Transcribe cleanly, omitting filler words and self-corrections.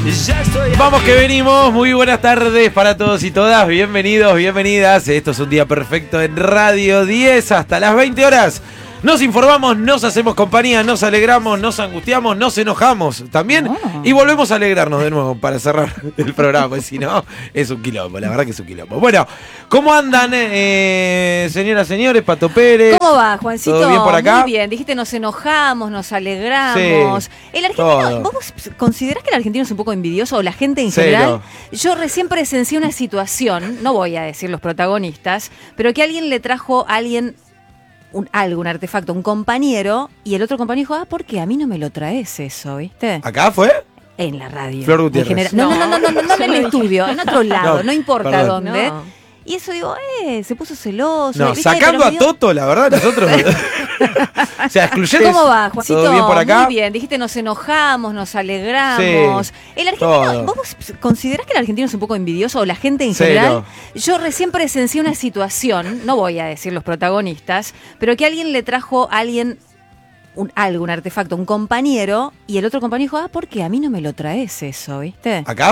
Vamos que venimos, muy buenas tardes para todos y todas, bienvenidos, bienvenidas. Esto es un día perfecto en Radio 10 hasta las 20 horas. Nos informamos, nos hacemos compañía, nos alegramos, nos angustiamos, nos enojamos también y volvemos a alegrarnos de nuevo para cerrar el programa, si no, es un quilombo, la verdad que es un quilombo. Bueno, ¿cómo andan, señoras, señores? Pato Pérez. ¿Cómo va, Juancito? ¿Todo bien por acá? Muy bien, dijiste nos enojamos, nos alegramos. Sí, el argentino, todo. ¿vos considerás que el argentino es un poco envidioso o la gente en Cero. general? Yo recién presencié una situación, no voy a decir los protagonistas, pero que alguien le trajo a alguien un artefacto, un compañero, y el otro compañero dijo, ¿por qué a mí no me lo traes eso, viste? ¿Acá fue? En la radio. Flor Gutiérrez. No en el estudio, en otro lado, no importa perdón. dónde. No. Y eso digo, se puso celoso. No, ¿viste? sacando Pero a me dio- Toto, la verdad, nosotros... o sea, excluyentes. ¿Cómo va, Juancito? ¿Todo bien por acá? Muy bien, dijiste nos enojamos, nos alegramos. Sí, el argentino, todo. ¿vos considerás que el argentino es un poco envidioso o la gente en Cero. general? Yo recién presencié una situación, no voy a decir los protagonistas, pero que alguien le trajo a alguien un artefacto, un compañero, y el otro compañero dijo, ¿por qué a mí no me lo traes eso, viste? ¿Acá